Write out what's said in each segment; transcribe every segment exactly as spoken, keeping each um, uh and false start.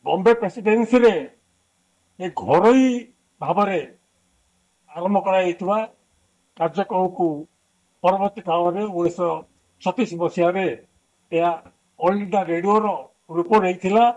Bombay presidency रे ये घरोई भावरे आरंभ कराइथिबा कार्यक्रम को परवर्ती काल में उन्नीस छत्तीस मसीह या ऑल इंडिया रेडियो रूप नहीं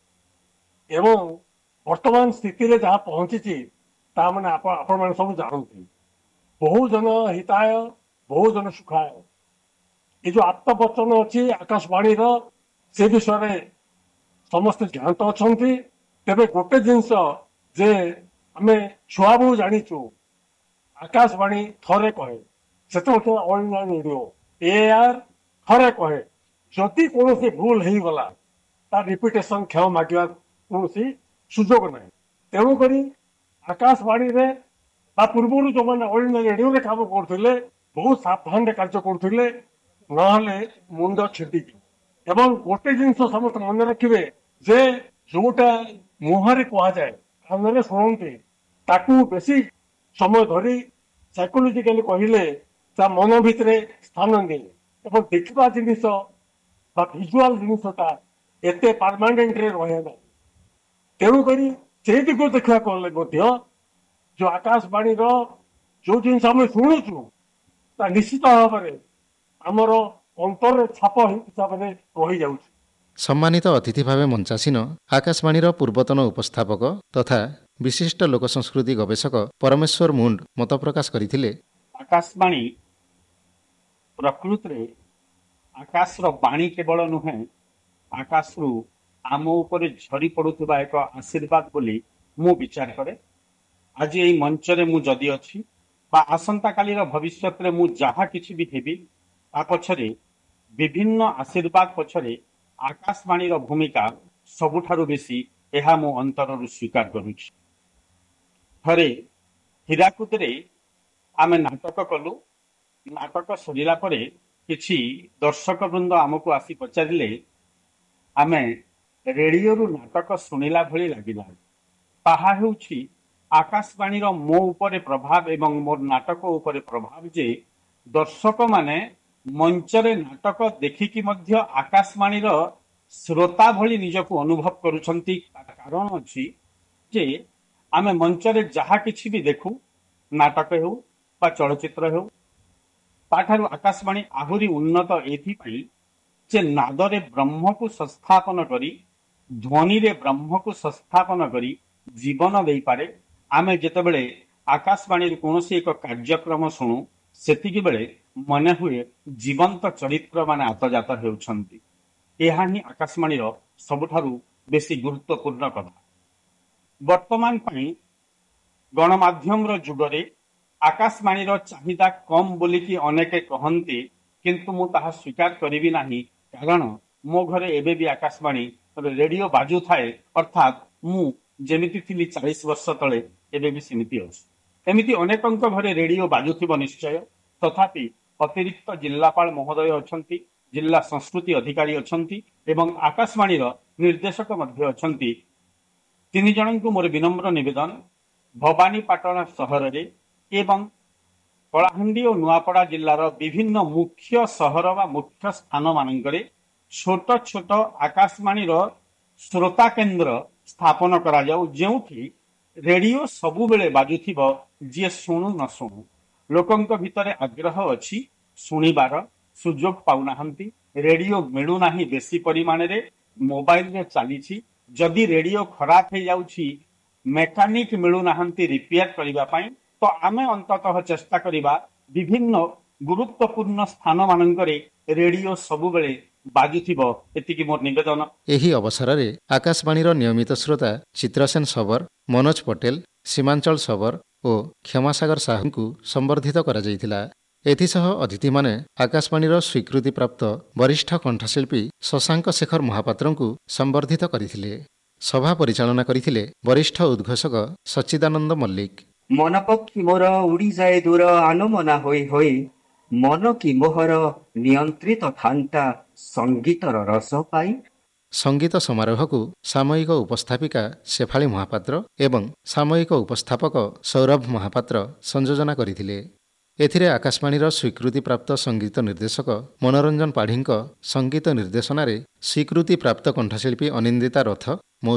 एवं वर्तमान स्थिति रे जहाँ पहुंची ताने आपण मैंने सब जानते बहुजन हिताय बहुजन सुखाय ये जो आत्मवचन अच्छी आकाशवाणी से विषय में समस्त ज्ञात अच्छा तेरे गोटे जिनस जे आम छुआ बेलू जाचु आकाशवाणी थरे कहे से ऑल इंडिया रेडियो एआर थरे कहे जदि कौन भूल हो गला तार रिपिटेशन क्षम मागे कौन सुजोग ना तेणुक आकाशवाणी रे पूर्व जो मैंने ऑल इंडिया रेडियो रे काम करते बहुत सावधान कार्य करते ना मुंड छिटी एवं गोटे जिन समस्त मन रखिए जे जोटा मुहरे कहुए कान शुणते ताकू बेसी समय धरी साइकोलोजिकली कहले मन भितर स्थान दे देखा जिनिस भिजुआल जिनसा एत परमानेंट रहे ना तेणुक से दिग देखा कले जो आकाशवाणी जो जिन शुणुचु निश्चित भाव में आमर अंतर छाप हिसाब से रही जाउछ। सम्मानित अतिथि भावे मंचासीन आकाशवाणी पूर्वतन उपस्थापक तथा विशिष्ट लोक संस्कृति गवेषक परमेश्वर मुंड मत प्रकाश करथिले। आकाशवाणी प्रकृत रे आकाश रो बाणी केवल नुहे आकाश रु आम ऊपर झरी पड़ुथिबा एक आशीर्वाद बोली मु विचार करे। आज एई मंच रे मु जदि अछि बा आसंता काली रो भविष्यत रे मु जहा किछि भी हेबी आ पछरे विभिन्न आशीर्वाद पछरे आकाशवाणी रो भूमिका सबुठारु बेसी एहा मो अंतररु स्वीकार करूछि। थरे हिराकुद रे आमे नाटक कलु नाटक सरिला परे किछि दर्शक वृंद आमको आसी पचारिले आमे रेडियो रु नाटक सुनिला भली लागिला ताहा हेउछि आकाशवाणी रो मो ऊपर प्रभाव एवं मोर नाटक ऊपर प्रभाव जे दर्शक माने मंचरे नाटक देखिकी मध्य आकाशवाणी रो श्रोता भली निजको अनुभव करूछंती। कारण अछि जे आमे मंचरे जहा किछि भी देखु नाटक हेउ बा चलचित्र हेउ ताठारु आकाशवाणी आहुरी उन्नत एथि पई जे नादरे ब्रह्म को संस्थापन करी ध्वनि रे ब्रह्म को संस्थापन करी जीवन देई पारे। आमे जेतेबेले आकाशवाणी कौनसी एक कार्यक्रम शुणु सेतिकी बेले मने हुए जीवंत चरित्र माने आतजात हेउछंती। एहा ही आकाशवाणी रो सबुठारु बेसी गुरुत्वपूर्ण कथा। वर्तमान पई गणमाध्यम रो जुगरे आकाशवाणी रो चाहिदा कम बोली कि अनेके कहंती किंतु मु ताहा स्वीकार करिवि नाही कारण मो घरे एबे भी आकाशवाणी रेडियो बाजू थाए अर्थात मु जेमिति थिली चालीस वर्ष तले एबे भी सिमिति अछि। एमिति अनेकंक घरे रेडियो बाजुथिबो निश्चय तथापि अतिरिक्त जिल्लापाल महोदय अछंती जिल्ला संस्कृति अधिकारी अछंती एवं आकाशवाणी रो निर्देशक मध्य अछंती। तीन जनंकु मोर विनम्र निवेदन भवानीपाटना सहर रे एवं कलाहांडी और नुआपड़ा जिल्लार विभिन्न मुख्य सहर वा मुख्य स्थान मानकरे छोट छोट आकाशवाणी रो श्रोता केंद्र स्थापन करा जाऊ जेउठी रेडियो सबु बेले बाजुथिबो जे सुनु न सुनु लोकंक भितरे आग्रह अछि सुनिबार सुजोग पाउनाहंती रेडियो मिलु नाही बेसी परिमाण रे मोबाइल रे चालीछि जदि रेडियो खराब हे जाउछि मेकानिक मिलु नाहंती रिपेयर करिबा पई तो आमे अंततः चेष्टा करिबा विभिन्न गुरुत्वपूर्ण स्थान मानकरे रेडियो सबु बेले बाजुथिबो एतिकी मोर निवेदन। एही अवसर रे आकाशवाणी रो नियमित श्रोता चित्रसेन सबर मनोज पटेल सीमांचल सबर और क्षमासागर साहू को संबर्धित करा जायतिला। एथिसह अतिथि माने आकाशवाणी रो स्वीकृति प्राप्त वरिष्ठ कंठशिल्पी शशांक शेखर महापात्र को संबर्धित करथिले। सभा परिचालना करथिले वरिष्ठ उद्घोषक सच्चिदानंद मल्लिक। मन पक्षी मोर उड़ी जाए दूर आनमना होई होई मन की मोहर नियंत्रित थांता संगीतर रस पाई। संगीत समारोह को सामयिक उपस्थापिका शेफाली महापात्र एवं सामयिक उपस्थापक सौरभ महापात्र संयोजना करथिले। एथिरे आकाशवाणीर स्वीकृति प्राप्त संगीत निर्देशक मनोरंजन पाढ़ी संगीत निर्देशनारे स्वीकृति प्राप्त कंठशिल्पी अनिंदिता रथ